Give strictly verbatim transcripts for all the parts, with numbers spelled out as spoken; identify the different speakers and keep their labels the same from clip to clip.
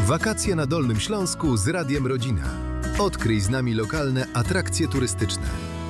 Speaker 1: Wakacje na Dolnym Śląsku z Radiem Rodzina. Odkryj z nami lokalne atrakcje turystyczne.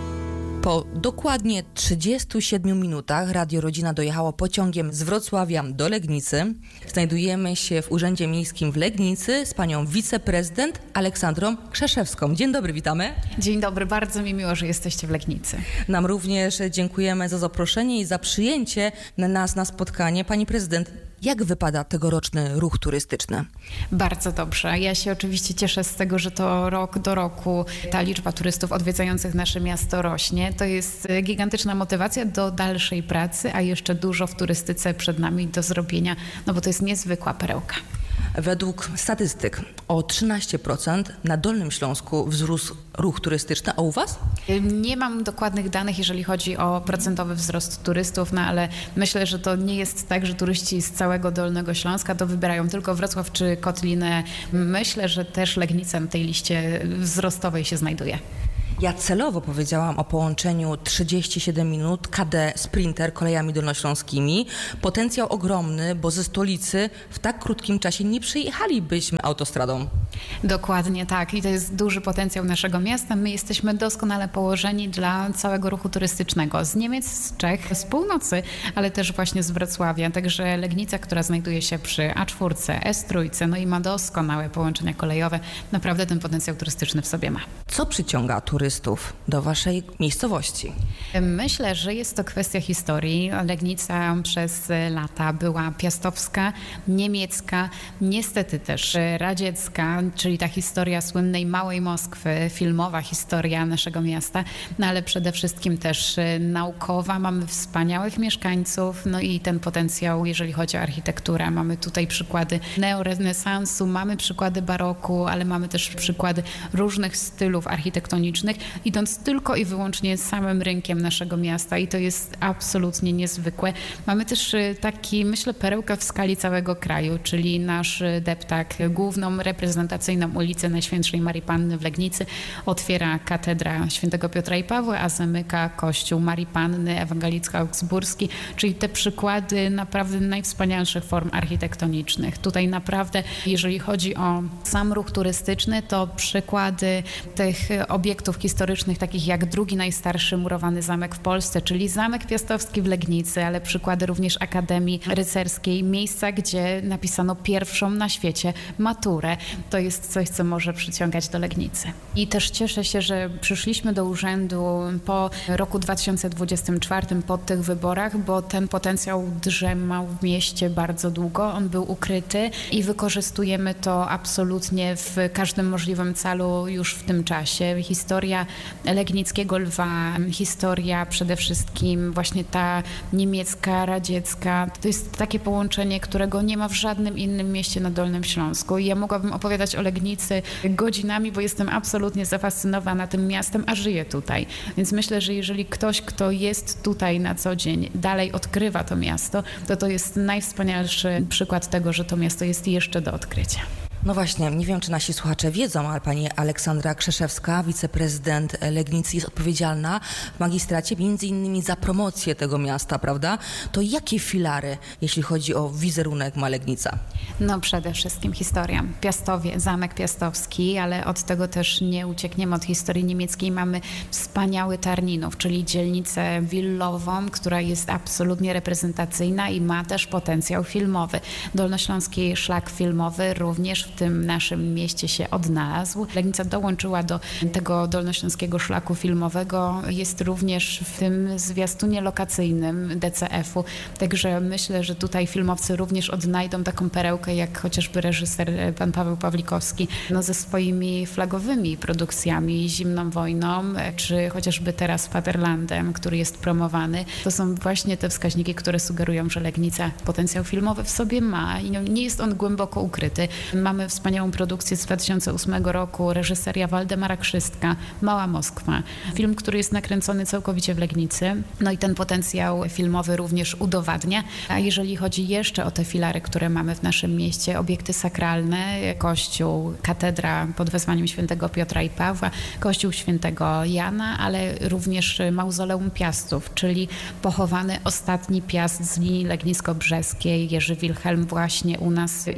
Speaker 2: Po dokładnie trzydziestu siedmiu minutach Radio Rodzina dojechało pociągiem z Wrocławia do Legnicy. Znajdujemy się w Urzędzie Miejskim w Legnicy z panią wiceprezydent Aleksandrą Krzeszewską. Dzień dobry, witamy.
Speaker 3: Dzień dobry, bardzo mi miło, że jesteście w Legnicy.
Speaker 2: Nam również dziękujemy za zaproszenie i za przyjęcie nas na spotkanie. Pani prezydent, jak wypada tegoroczny ruch turystyczny?
Speaker 3: Bardzo dobrze. Ja się oczywiście cieszę z tego, że to rok do roku ta liczba turystów odwiedzających nasze miasto rośnie. To jest gigantyczna motywacja do dalszej pracy, a jeszcze dużo w turystyce przed nami do zrobienia, no bo to jest niezwykła perełka.
Speaker 2: Według statystyk o trzynaście procent na Dolnym Śląsku wzrósł ruch turystyczny, a u was?
Speaker 3: Nie mam dokładnych danych, jeżeli chodzi o procentowy wzrost turystów, no ale myślę, że to nie jest tak, że turyści z całego Dolnego Śląska to wybierają tylko Wrocław czy Kotlinę. Myślę, że też Legnica na tej liście wzrostowej się znajduje.
Speaker 2: Ja celowo powiedziałam o połączeniu trzydzieści siedem minut K D Sprinter kolejami dolnośląskimi. Potencjał ogromny, bo ze stolicy w tak krótkim czasie nie przyjechalibyśmy autostradą.
Speaker 3: Dokładnie tak i to jest duży potencjał naszego miasta. My jesteśmy doskonale położeni dla całego ruchu turystycznego z Niemiec, z Czech, z północy, ale też właśnie z Wrocławia. Także Legnica, która znajduje się przy A cztery, S trzy, no i ma doskonałe połączenia kolejowe, naprawdę ten potencjał turystyczny w sobie ma.
Speaker 2: Co przyciąga turystów do waszej miejscowości?
Speaker 3: Myślę, że jest to kwestia historii. Legnica przez lata była piastowska, niemiecka, niestety też radziecka, czyli ta historia słynnej Małej Moskwy, filmowa historia naszego miasta, no ale przede wszystkim też naukowa. Mamy wspaniałych mieszkańców, no i ten potencjał, jeżeli chodzi o architekturę. Mamy tutaj przykłady neorenesansu, mamy przykłady baroku, ale mamy też przykłady różnych stylów architektonicznych, idąc tylko i wyłącznie samym rynkiem naszego miasta i to jest absolutnie niezwykłe. Mamy też taki, myślę, perełkę w skali całego kraju, czyli nasz deptak, główną reprezentacyjną ulicę Najświętszej Marii Panny w Legnicy otwiera katedra Świętego Piotra i Pawła, a zamyka kościół Marii Panny ewangelicko-augsburski, czyli te przykłady naprawdę najwspanialszych form architektonicznych. Tutaj naprawdę, jeżeli chodzi o sam ruch turystyczny, to przykłady tych obiektów historycznych, takich jak drugi najstarszy murowany zamek w Polsce, czyli Zamek Piastowski w Legnicy, ale przykłady również Akademii Rycerskiej, miejsca, gdzie napisano pierwszą na świecie maturę. To jest coś, co może przyciągać do Legnicy. I też cieszę się, że przyszliśmy do urzędu po roku dwa tysiące dwudziestym czwartym, po tych wyborach, bo ten potencjał drzemał w mieście bardzo długo. On był ukryty i wykorzystujemy to absolutnie w każdym możliwym celu już w tym czasie. Historia Legnickiego Lwa, historia przede wszystkim właśnie ta niemiecka, radziecka. To jest takie połączenie, którego nie ma w żadnym innym mieście na Dolnym Śląsku. I ja mogłabym opowiadać o Legnicy godzinami, bo jestem absolutnie zafascynowana tym miastem, a żyję tutaj. Więc myślę, że jeżeli ktoś, kto jest tutaj na co dzień, dalej odkrywa to miasto, to to jest najwspanialszy przykład tego, że to miasto jest jeszcze do odkrycia.
Speaker 2: No właśnie, nie wiem, czy nasi słuchacze wiedzą, ale pani Aleksandra Krzeszewska, wiceprezydent Legnicy, jest odpowiedzialna w magistracie między innymi za promocję tego miasta, prawda? To jakie filary, jeśli chodzi o wizerunek, ma Legnica?
Speaker 3: No przede wszystkim historia. Piastowie, Zamek Piastowski, ale od tego też nie uciekniemy od historii niemieckiej. Mamy wspaniały Tarninów, czyli dzielnicę willową, która jest absolutnie reprezentacyjna i ma też potencjał filmowy. Dolnośląski szlak filmowy również w tym naszym mieście się odnalazł. Legnica dołączyła do tego dolnośląskiego szlaku filmowego. Jest również w tym zwiastunie lokacyjnym D C F-u. Także myślę, że tutaj filmowcy również odnajdą taką perełkę, jak chociażby reżyser pan Paweł Pawlikowski, no ze swoimi flagowymi produkcjami Zimną Wojną, czy chociażby teraz Faderlandem, który jest promowany. To są właśnie te wskaźniki, które sugerują, że Legnica potencjał filmowy w sobie ma i nie jest on głęboko ukryty. Mamy wspaniałą produkcję z dwa tysiące ósmego roku, reżyseria Waldemara Krzystka, Mała Moskwa. Film, który jest nakręcony całkowicie w Legnicy. No i ten potencjał filmowy również udowadnia. A jeżeli chodzi jeszcze o te filary, które mamy w naszym mieście, obiekty sakralne, kościół, katedra pod wezwaniem Świętego Piotra i Pawła, kościół Świętego Jana, ale również mauzoleum Piastów, czyli pochowany ostatni Piast z linii legnisko-brzeskiej, Jerzy Wilhelm właśnie u nas i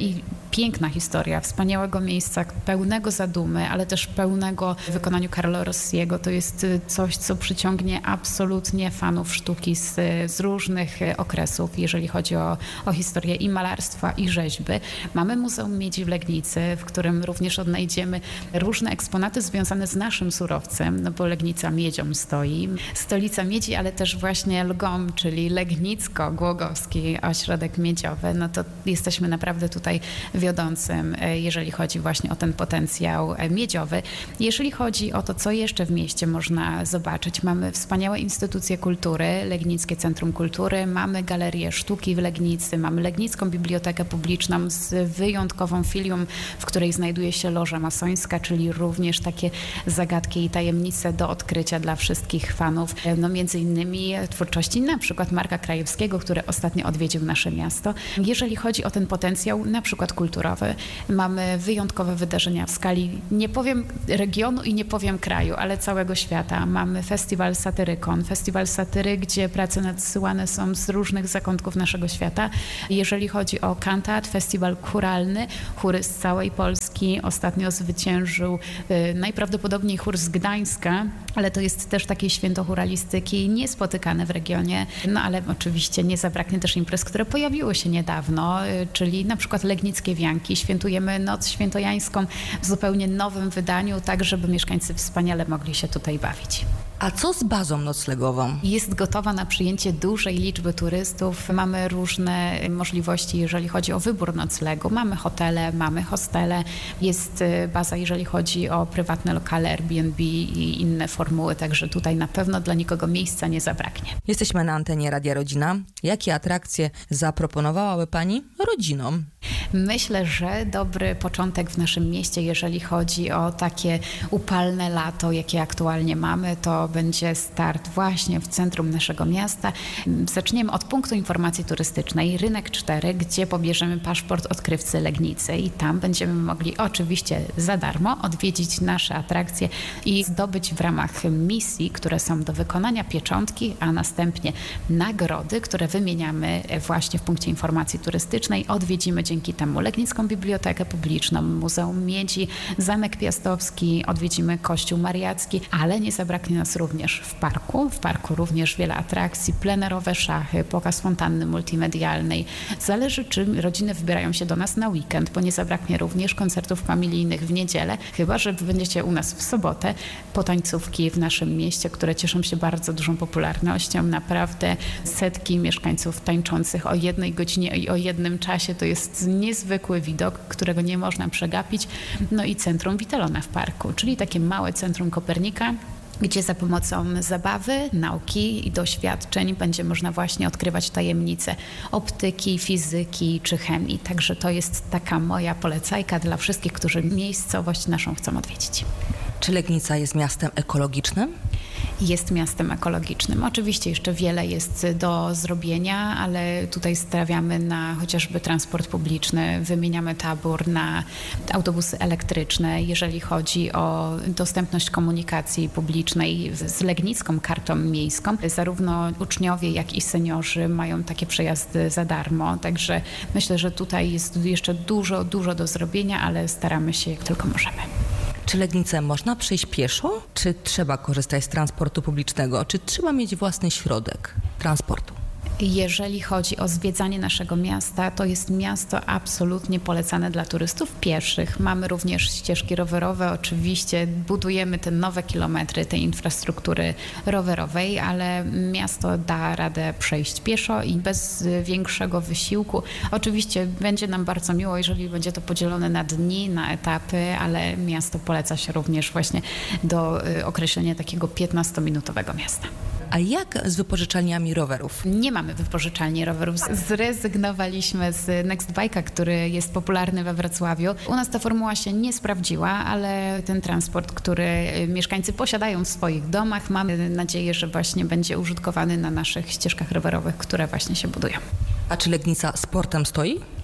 Speaker 3: piękna historia, wspaniałego miejsca, pełnego zadumy, ale też pełnego w wykonaniu Carlo Rossiego. To jest coś, co przyciągnie absolutnie fanów sztuki z, z różnych okresów, jeżeli chodzi o, o historię i malarstwa, i rzeźby. Mamy Muzeum Miedzi w Legnicy, w którym również odnajdziemy różne eksponaty związane z naszym surowcem, no bo Legnica miedzią stoi. Stolica miedzi, ale też właśnie L G O M, czyli Legnicko-Głogowski Ośrodek Miedziowy. No to jesteśmy naprawdę tutaj wiodącym, jeżeli chodzi właśnie o ten potencjał miedziowy. Jeżeli chodzi o to, co jeszcze w mieście można zobaczyć, mamy wspaniałe instytucje kultury, Legnickie Centrum Kultury, mamy Galerię Sztuki w Legnicy, mamy Legnicką Bibliotekę Publiczną z wyjątkową filią, w której znajduje się loża masońska, czyli również takie zagadki i tajemnice do odkrycia dla wszystkich fanów, no między innymi twórczości na przykład Marka Krajewskiego, który ostatnio odwiedził nasze miasto. Jeżeli chodzi o ten potencjał na przykład kulturowy, mamy wyjątkowe wydarzenia w skali, nie powiem regionu i nie powiem kraju, ale całego świata. Mamy festiwal Satyrykon, festiwal satyry, gdzie prace nadsyłane są z różnych zakątków naszego świata. Jeżeli chodzi o kantat, festiwal chóralny, chóry z całej Polski. Ostatnio zwyciężył y, najprawdopodobniej chór z Gdańska, ale to jest też takie święto chóralistyki niespotykane w regionie. No ale oczywiście nie zabraknie też imprez, które pojawiły się niedawno, y, czyli na przykład Legnickie Wianki. Świętujemy Noc Świętojańską w zupełnie nowym wydaniu, tak żeby mieszkańcy wspaniale mogli się tutaj bawić.
Speaker 2: A co z bazą noclegową?
Speaker 3: Jest gotowa na przyjęcie dużej liczby turystów. Mamy różne możliwości, jeżeli chodzi o wybór noclegu. Mamy hotele, mamy hostele. Jest baza, jeżeli chodzi o prywatne lokale Airbnb i inne formuły, także tutaj na pewno dla nikogo miejsca nie zabraknie.
Speaker 2: Jesteśmy na antenie Radia Rodzina. Jakie atrakcje zaproponowałaby Pani rodzinom?
Speaker 3: Myślę, że dobry początek w naszym mieście, jeżeli chodzi o takie upalne lato, jakie aktualnie mamy, to będzie start właśnie w centrum naszego miasta. Zaczniemy od punktu informacji turystycznej, Rynek cztery, gdzie pobierzemy paszport odkrywcy Legnicy i tam będziemy mogli oczywiście za darmo odwiedzić nasze atrakcje i zdobyć w ramach misji, które są do wykonania, pieczątki, a następnie nagrody, które wymieniamy właśnie w punkcie informacji turystycznej. Odwiedzimy dzięki temu Legnicką Bibliotekę Publiczną, Muzeum Miedzi, Zamek Piastowski, odwiedzimy Kościół Mariacki, ale nie zabraknie nas również w parku. W parku również wiele atrakcji, plenerowe szachy, pokaz fontanny multimedialnej. Zależy, czy rodziny wybierają się do nas na weekend, bo nie zabraknie również koncertów familijnych w niedzielę, chyba że będziecie u nas w sobotę. Potańcówki w naszym mieście, które cieszą się bardzo dużą popularnością. Naprawdę setki mieszkańców tańczących o jednej godzinie i o jednym czasie. To jest niezwykły widok, którego nie można przegapić. No i Centrum Witelona w parku, czyli takie małe centrum Kopernika, gdzie za pomocą zabawy, nauki i doświadczeń będzie można właśnie odkrywać tajemnice optyki, fizyki czy chemii. Także to jest taka moja polecajka dla wszystkich, którzy miejscowość naszą chcą odwiedzić.
Speaker 2: Czy Legnica jest miastem ekologicznym?
Speaker 3: Jest miastem ekologicznym. Oczywiście jeszcze wiele jest do zrobienia, ale tutaj stawiamy na chociażby transport publiczny, wymieniamy tabór na autobusy elektryczne. Jeżeli chodzi o dostępność komunikacji publicznej z Legnicką kartą miejską, zarówno uczniowie, jak i seniorzy mają takie przejazdy za darmo. Także myślę, że tutaj jest jeszcze dużo, dużo do zrobienia, ale staramy się jak tylko możemy.
Speaker 2: Czy Legnicę można przejść pieszo? Czy trzeba korzystać z transportu publicznego? Czy trzeba mieć własny środek transportu?
Speaker 3: Jeżeli chodzi o zwiedzanie naszego miasta, to jest miasto absolutnie polecane dla turystów pieszych. Mamy również ścieżki rowerowe, oczywiście budujemy te nowe kilometry tej infrastruktury rowerowej, ale miasto da radę przejść pieszo i bez większego wysiłku. Oczywiście będzie nam bardzo miło, jeżeli będzie to podzielone na dni, na etapy, ale miasto poleca się również właśnie do określenia takiego piętnastominutowego miasta.
Speaker 2: A jak z wypożyczalniami rowerów?
Speaker 3: Nie mamy wypożyczalni rowerów. Zrezygnowaliśmy z Nextbike'a, który jest popularny we Wrocławiu. U nas ta formuła się nie sprawdziła, ale ten transport, który mieszkańcy posiadają w swoich domach, mamy nadzieję, że właśnie będzie użytkowany na naszych ścieżkach rowerowych, które właśnie się budują.
Speaker 2: A czy Legnica sportem stoi?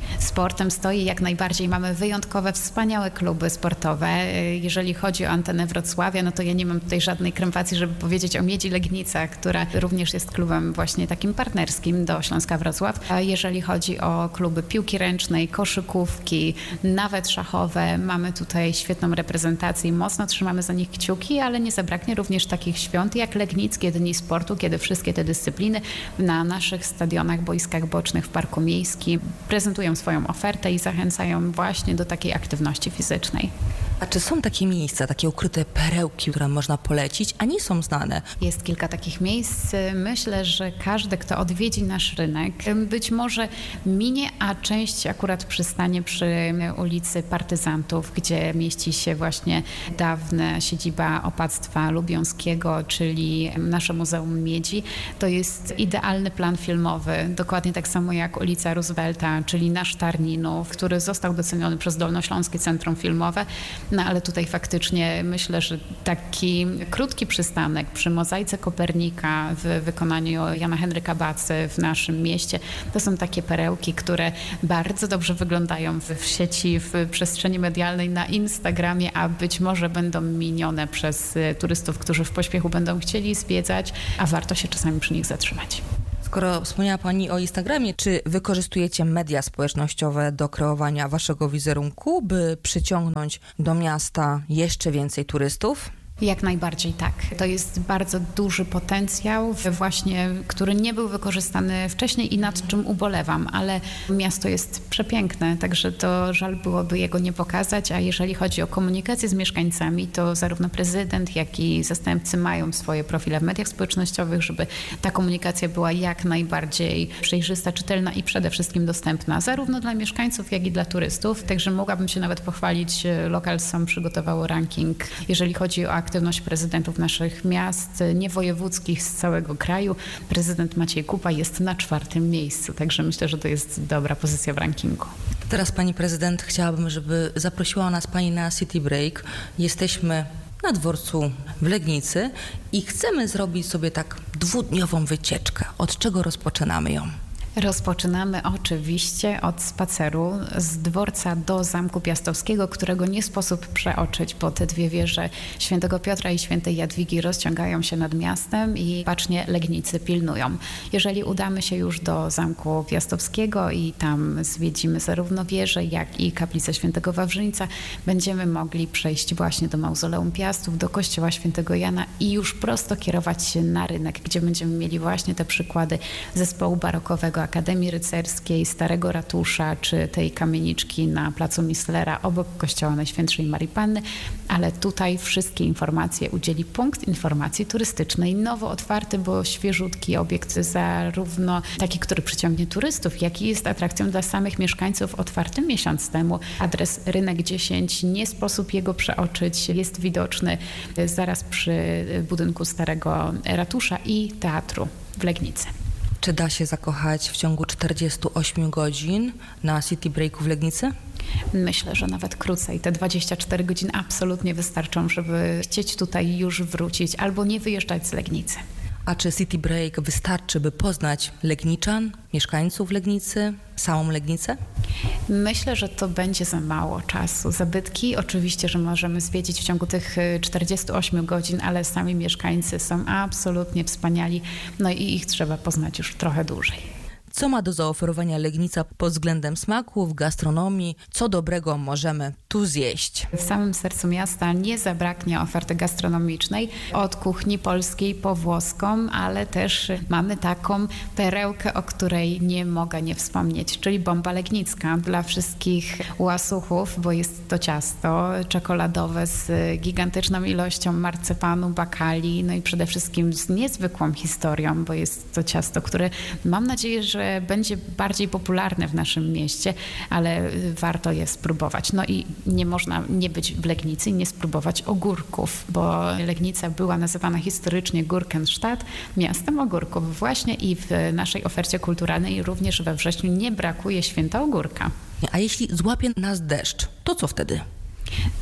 Speaker 3: Sportem stoi jak najbardziej. Mamy wyjątkowe, wspaniałe kluby sportowe. Jeżeli chodzi o Antenę Wrocławia, no to ja nie mam tutaj żadnej krępacji, żeby powiedzieć o Miedzi Legnica, która również jest klubem właśnie takim partnerskim do Śląska Wrocław. A jeżeli chodzi o kluby piłki ręcznej, koszykówki, nawet szachowe, mamy tutaj świetną reprezentację i mocno trzymamy za nich kciuki, ale nie zabraknie również takich świąt jak Legnickie Dni Sportu, kiedy wszystkie te dyscypliny na naszych stadionach, boiskach bocznych w Parku Miejskim prezentują swoją ofertę i zachęcają właśnie do takiej aktywności fizycznej.
Speaker 2: A czy są takie miejsca, takie ukryte perełki, które można polecić, a nie są znane?
Speaker 3: Jest kilka takich miejsc. Myślę, że każdy, kto odwiedzi nasz rynek, być może minie, a część akurat przystanie przy ulicy Partyzantów, gdzie mieści się właśnie dawna siedziba opactwa lubiąskiego, czyli nasze Muzeum Miedzi. To jest idealny plan filmowy, dokładnie tak samo jak ulica Roosevelta, czyli nasz Tarninów, który został doceniony przez Dolnośląskie Centrum Filmowe. No ale tutaj faktycznie myślę, że taki krótki przystanek przy mozaice Kopernika w wykonaniu Jana Henryka Bacy w naszym mieście, to są takie perełki, które bardzo dobrze wyglądają w, w sieci, w przestrzeni medialnej, na Instagramie, a być może będą minione przez turystów, którzy w pośpiechu będą chcieli zwiedzać, a warto się czasami przy nich zatrzymać.
Speaker 2: Skoro wspomniała Pani o Instagramie, czy wykorzystujecie media społecznościowe do kreowania Waszego wizerunku, by przyciągnąć do miasta jeszcze więcej turystów?
Speaker 3: Jak najbardziej tak. To jest bardzo duży potencjał właśnie, który nie był wykorzystany wcześniej i nad czym ubolewam, ale miasto jest przepiękne, także to żal byłoby jego nie pokazać, a jeżeli chodzi o komunikację z mieszkańcami, to zarówno prezydent, jak i zastępcy mają swoje profile w mediach społecznościowych, żeby ta komunikacja była jak najbardziej przejrzysta, czytelna i przede wszystkim dostępna, zarówno dla mieszkańców, jak i dla turystów. Także mogłabym się nawet pochwalić, Lokalsom przygotowało ranking, jeżeli chodzi o aktywność prezydentów naszych miast, niewojewódzkich z całego kraju. Prezydent Maciej Kupa jest na czwartym miejscu, także myślę, że to jest dobra pozycja w rankingu.
Speaker 2: Teraz Pani Prezydent, chciałabym, żeby zaprosiła nas Pani na City Break. Jesteśmy na dworcu w Legnicy i chcemy zrobić sobie tak dwudniową wycieczkę. Od czego rozpoczynamy ją?
Speaker 3: Rozpoczynamy oczywiście od spaceru z dworca do Zamku Piastowskiego, którego nie sposób przeoczyć, bo te dwie wieże Świętego Piotra i Świętej Jadwigi rozciągają się nad miastem i bacznie Legnicy pilnują. Jeżeli udamy się już do Zamku Piastowskiego i tam zwiedzimy zarówno wieżę, jak i kaplicę Świętego Wawrzyńca, będziemy mogli przejść właśnie do Mauzoleum Piastów, do Kościoła Świętego Jana i już prosto kierować się na rynek, gdzie będziemy mieli właśnie te przykłady zespołu barokowego Akademii Rycerskiej, Starego Ratusza, czy tej kamieniczki na placu Misslera obok kościoła Najświętszej Marii Panny, ale tutaj wszystkie informacje udzieli punkt informacji turystycznej, nowo otwarty, bo świeżutki obiekt, zarówno taki, który przyciągnie turystów, jak i jest atrakcją dla samych mieszkańców, otwarty miesiąc temu. Adres Rynek dziesięć, nie sposób jego przeoczyć, jest widoczny zaraz przy budynku Starego Ratusza i Teatru w Legnicy.
Speaker 2: Czy da się zakochać w ciągu czterdziestu ośmiu godzin na City Breaku w Legnicy?
Speaker 3: Myślę, że nawet krócej. Te dwadzieścia cztery godziny absolutnie wystarczą, żeby chcieć tutaj już wrócić albo nie wyjeżdżać z Legnicy.
Speaker 2: A czy City Break wystarczy, by poznać Legniczan, mieszkańców Legnicy, samą Legnicę?
Speaker 3: Myślę, że to będzie za mało czasu. Zabytki oczywiście, że możemy zwiedzić w ciągu tych czterdziestu ośmiu godzin, ale sami mieszkańcy są absolutnie wspaniali, no i ich trzeba poznać już trochę dłużej.
Speaker 2: Co ma do zaoferowania Legnica pod względem smaków, gastronomii? Co dobrego możemy tu zjeść?
Speaker 3: W samym sercu miasta nie zabraknie oferty gastronomicznej, od kuchni polskiej po włoską, ale też mamy taką perełkę, o której nie mogę nie wspomnieć, czyli bomba legnicka dla wszystkich łasuchów, bo jest to ciasto czekoladowe z gigantyczną ilością marcepanu, bakali, no i przede wszystkim z niezwykłą historią, bo jest to ciasto, które mam nadzieję, że będzie bardziej popularne w naszym mieście, ale warto je spróbować. No i nie można nie być w Legnicy i nie spróbować ogórków, bo Legnica była nazywana historycznie Gurkenstadt, miastem ogórków. Właśnie i w naszej ofercie kulturalnej również we wrześniu nie brakuje święta ogórka.
Speaker 2: A jeśli złapie nas deszcz, to co wtedy?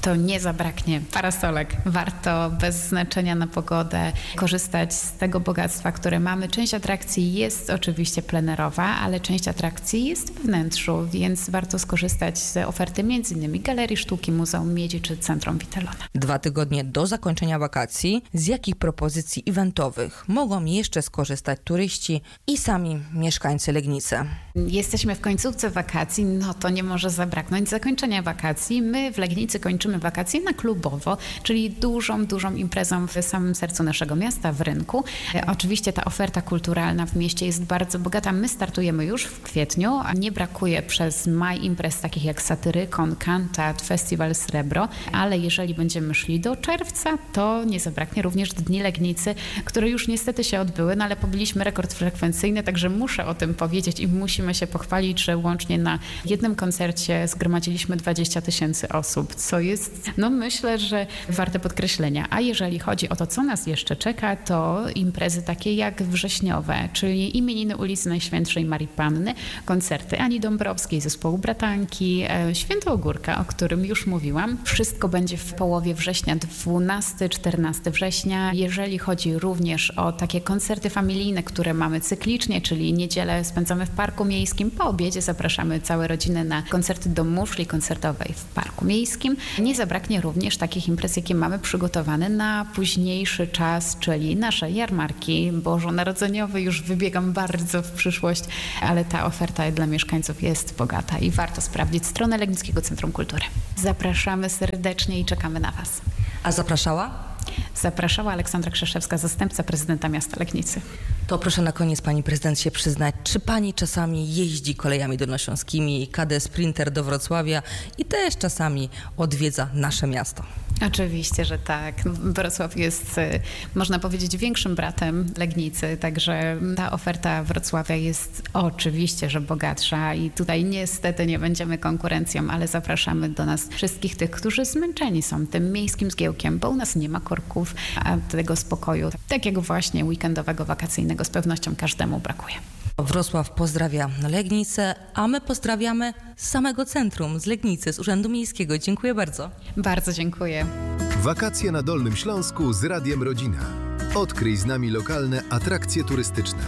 Speaker 3: to nie zabraknie parasolek. Warto bez znaczenia na pogodę korzystać z tego bogactwa, które mamy. Część atrakcji jest oczywiście plenerowa, ale część atrakcji jest we wnętrzu, więc warto skorzystać z oferty między innymi Galerii Sztuki, Muzeum Miedzi czy Centrum Vitellona.
Speaker 2: Dwa tygodnie do zakończenia wakacji. Z jakich propozycji eventowych mogą jeszcze skorzystać turyści i sami mieszkańcy Legnicy?
Speaker 3: Jesteśmy w końcówce wakacji, no to nie może zabraknąć zakończenia wakacji. My w Legnicy kończymy wakacje na klubowo, czyli dużą, dużą imprezą w samym sercu naszego miasta, w rynku. E, oczywiście ta oferta kulturalna w mieście jest bardzo bogata. My startujemy już w kwietniu, a nie brakuje przez maj imprez takich jak Satyrykon, Kantat, Festiwal Srebro, ale jeżeli będziemy szli do czerwca, to nie zabraknie również Dni Legnicy, które już niestety się odbyły, no ale pobiliśmy rekord frekwencyjny, także muszę o tym powiedzieć i musimy się pochwalić, że łącznie na jednym koncercie zgromadziliśmy dwadzieścia tysięcy osób, co jest, no myślę, że warte podkreślenia. A jeżeli chodzi o to, co nas jeszcze czeka, to imprezy takie jak wrześniowe, czyli imieniny ulicy Najświętszej Marii Panny, koncerty Ani Dąbrowskiej, zespołu Bratanki, Święto Ogórka, o którym już mówiłam. Wszystko będzie w połowie września, dwunastego czternastego września. Jeżeli chodzi również o takie koncerty familijne, które mamy cyklicznie, czyli niedzielę spędzamy w Parku Miejskim, po obiedzie zapraszamy całe rodziny na koncerty do muszli koncertowej w Parku Miejskim. Nie zabraknie również takich imprez, jakie mamy przygotowane na późniejszy czas, czyli nasze jarmarki bożonarodzeniowe. Już wybiegam bardzo w przyszłość, ale ta oferta dla mieszkańców jest bogata i warto sprawdzić stronę Legnickiego Centrum Kultury. Zapraszamy serdecznie i czekamy na Was.
Speaker 2: A zapraszała?
Speaker 3: Zapraszała Aleksandra Krzeszewska, zastępca prezydenta miasta Legnicy.
Speaker 2: To proszę na koniec pani prezydent się przyznać, czy pani czasami jeździ kolejami dolnośląskimi, K D Sprinter do Wrocławia i też czasami odwiedza nasze miasto?
Speaker 3: Oczywiście, że tak. Wrocław jest, można powiedzieć, większym bratem Legnicy, także ta oferta Wrocławia jest oczywiście, że bogatsza i tutaj niestety nie będziemy konkurencją, ale zapraszamy do nas wszystkich tych, którzy zmęczeni są tym miejskim zgiełkiem, bo u nas nie ma korków, a tego spokoju, takiego właśnie weekendowego, wakacyjnego z pewnością każdemu brakuje.
Speaker 2: Wrocław pozdrawia Legnicę, a my pozdrawiamy z samego centrum, z Legnicy, z Urzędu Miejskiego. Dziękuję bardzo.
Speaker 3: Bardzo dziękuję.
Speaker 1: Wakacje na Dolnym Śląsku z Radiem Rodzina. Odkryj z nami lokalne atrakcje turystyczne.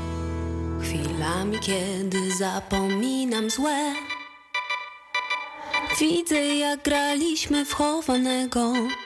Speaker 4: Chwilami, kiedy zapominam złe, widzę, jak graliśmy w chowanego.